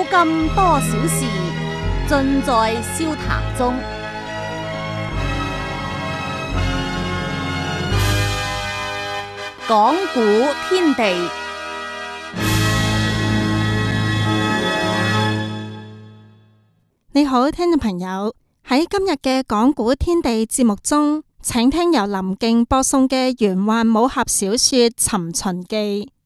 今多少事，盡在笑談中。講古天地， 你好，聽眾朋友，喺今日嘅講古天地節目中，請聽由林敬播送嘅玄幻武俠小說《尋秦記》。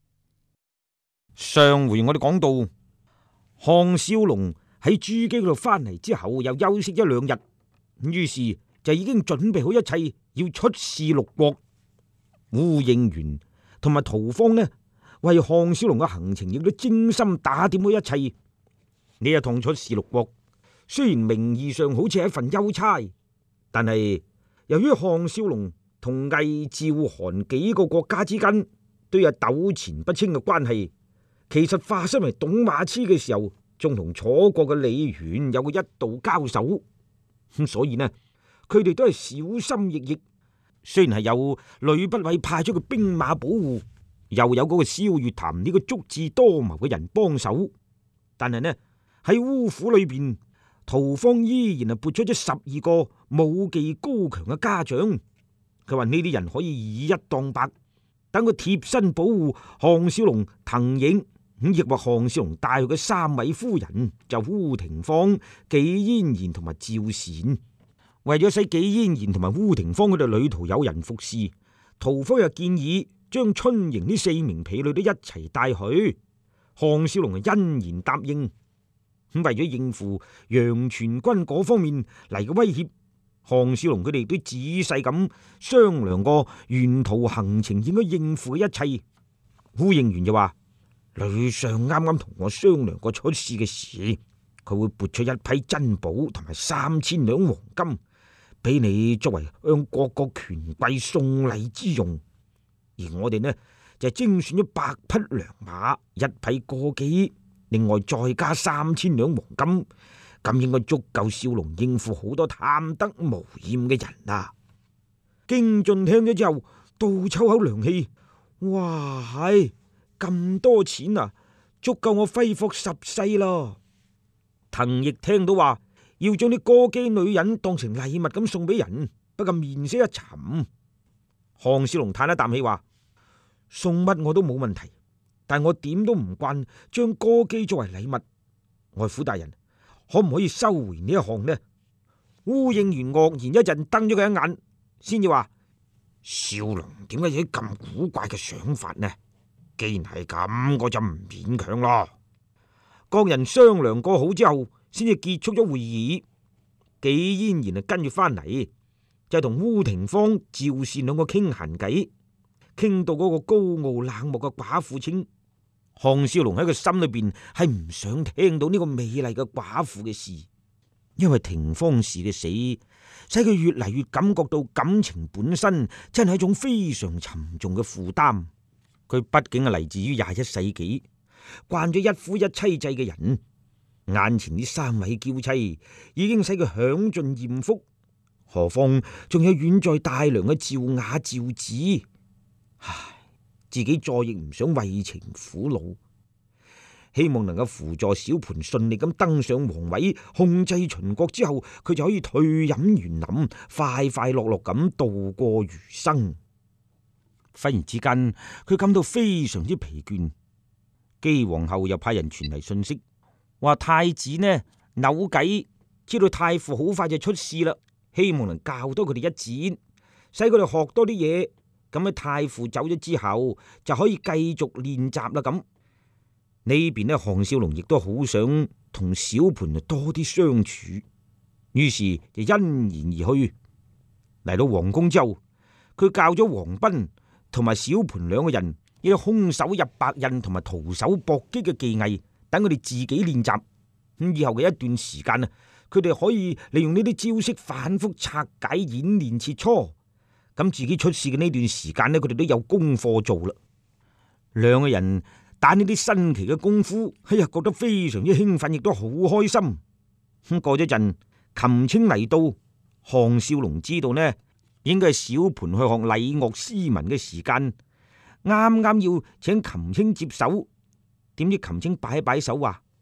上回我哋講到項少龍喺珠璣嗰度翻嚟之後，又休息一兩日，於是就已經準備好一切，要出使六國。烏應元同埋屠方呢，為項少龍嘅行程亦都精心打點好一切。呢一趟出使六國，雖然名義上好似係一份優差，但係由於項少龍同魏、趙、韓幾個國家之間都有糾纏不清嘅關係，其實化身為董馬痴嘅時候，仲同楚國嘅李元有過一度交手，所以呢，佢哋都係小心翼翼。雖然係有呂不韋派出嘅兵馬保護，又有嗰個蕭月潭呢個足智多謀嘅人幫手，但係呢，喺烏府裏邊，屠方依然係撥出咗12個武技高強嘅家長。佢話呢啲人可以以一當百，等佢貼身保護項少龍、滕盈。亦話項少龍帶去嘅3位夫人就烏廷芳、紀嫣然同埋趙善。為咗使紀嫣然同埋烏廷芳佢哋旅途有人服侍，屠方又建議將春瑩呢4名婢女都一齊帶去。項少龍係欣然答應。咁為咗應付楊全軍嗰方面嚟嘅威脅，項少龍佢哋都仔細咁商量過沿途行程應該應付嘅一切。烏應元就話：呂相啱啱同我商量過出使嘅事，佢會撥出一批珍寶同埋3000兩黃金俾你作為向各國權貴送禮之用，而我哋呢就精選咗100匹良馬，1匹過機，另外再加3000兩黃金，咁應該足夠少龍應付好多貪得無厭嘅人啊！京俊聽咗之後倒抽口涼氣，哇係咁多錢啊，足夠我揮霍10世咯！滕亦聽到話要將啲歌姬女人當成禮物咁送俾人，不過面色一沉。項少龍嘆一啖氣話：送乜我都冇問題，但我點都唔慣將歌姬作為禮物。外父大人，可唔可以收回呢一項呢？烏應元愕然一陣，瞪咗佢一眼，先至話：少龍點解有啲咁古怪嘅想法呢？既然係咁，我就唔勉強咯。各人商量過好之後，先至結束咗會議。紀嫣然跟住翻嚟，就同烏廷芳、趙善兩個傾閒偈，傾到嗰個高傲冷漠嘅寡婦稱，項少龍喺佢心裏邊係唔想聽到呢個美麗嘅寡婦嘅事，因為廷芳氏嘅死，使佢越嚟越感覺到感情本身真係一種非常沉重嘅負擔。佢畢竟係嚟自於21世紀，慣咗一夫一妻制嘅人，眼前呢3位嬌妻已經使佢享盡艷福，何況仲有遠在大梁嘅趙雅、趙子。唉，自己再亦唔想為情苦惱，希望能夠輔助小盤順利咁登上皇位，控制秦國之後，佢就可以退隱園林，快快樂樂咁度過餘生。忽然之間，佢感到非常之疲倦。姬皇后又派人傳嚟信息，話太子呢扭計，知道太傅好快就出仕啦，希望能教多佢哋一剪，使佢哋學多啲嘢。咁喺太傅走咗之後，就可以繼續練習啦。咁呢邊呢，項少龍亦都好想同小盤多啲相處，於是就欣然而去。嚟到皇宮之後，佢教咗黃斌同埋小盤2個人，亦都空手入白刃同埋徒手搏擊嘅技藝，等佢哋自己練習。咁以後嘅一段時間啊，佢哋可以利用呢啲招式反覆拆解演練切磋。咁自己出事嘅呢段時間呢，佢哋都有功課做啦。2個人打呢啲新奇嘅功夫，覺得非常之興奮，亦都好開心。咁過咗陣，琴清嚟到，項少龍知道呢，應該係小盤去學禮樂詩文嘅時間，啱啱要請琴清接手，點知琴清擺手話：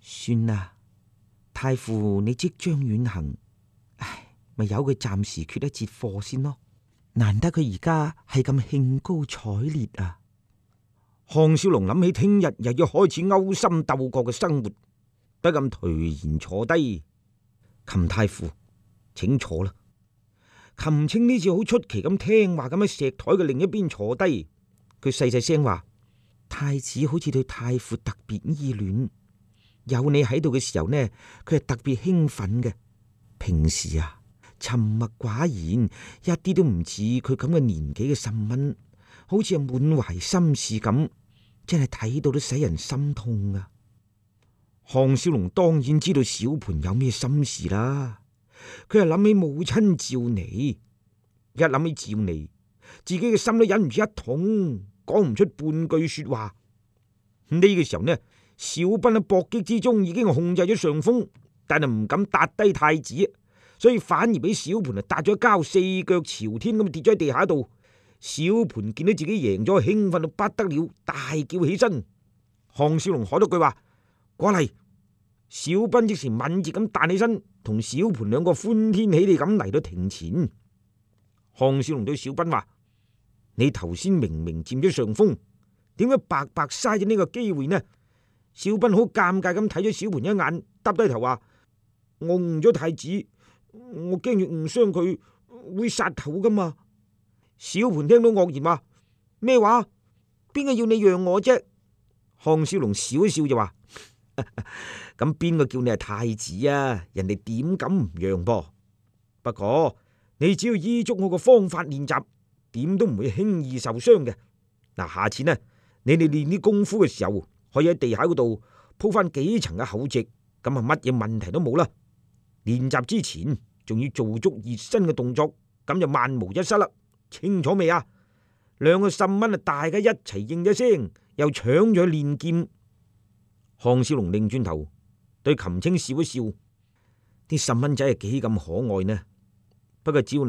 算啦，太傅你即將遠行，唉，咪由佢暫時缺一節課先咯。難得佢而家係咁興高采烈啊！項少龍諗起聽日又要開始勾心鬥角嘅生活，不禁頹然坐低。琴太傅，請坐啦。琴清呢次好出奇咁聽話咁喺石台嘅另一邊坐低，佢細細聲話：太子好似對太傅特別依戀，有你喺度嘅時候呢，佢係特別興奮嘅。平時啊，沉默寡言，一啲都唔似佢咁嘅年紀嘅岑溫，好似係滿懷心事咁，真係睇到都使人心痛啊！項少龍當然知道小盤有咩心事啦。佢係諗起母親趙妮，一諗起趙妮，自己嘅心都忍唔住一痛，講唔出半句說話。呢個時候呢，小斌喺搏擊之中已經控制咗上風，但係唔敢搭低太子，所以反而俾小盤搭咗一跤，四腳朝天咁跌咗喺地下度。小盤見到自己贏咗，興奮到不得了，大叫起身。項少龍喊咗句話：過嚟！小斌即時敏捷咁彈起身，同小盤兩個歡天喜地咁嚟到庭前。項少龍對小斌話：你頭先明明佔咗上風，點解白白嘥咗呢個機會呢？小斌好尷尬咁睇咗小盤一眼，耷低頭話：我誤咗太子，我驚住誤傷佢會殺頭噶嘛。小盤聽到愕然話：咩話？邊個要你讓我啫？項少龍笑一笑就話：咁邊個叫你係太子啊？人哋點敢唔讓噃？不過你只要依足我個方法練習，點都唔會輕易受傷嘅。嗱，下次呢，你哋練啲功夫嘅時候，可以喺地下嗰度鋪翻幾層嘅厚席，咁啊乜嘢問題都冇啦。練習之前仲要做足熱身嘅動作，咁就萬無一失啦。清楚未啊？兩個岑溫啊，大家一齊應咗聲，又搶咗練劍。項少龍擰轉頭對琴清笑一笑，啲岑溫仔係幾咁可愛呢？不過只要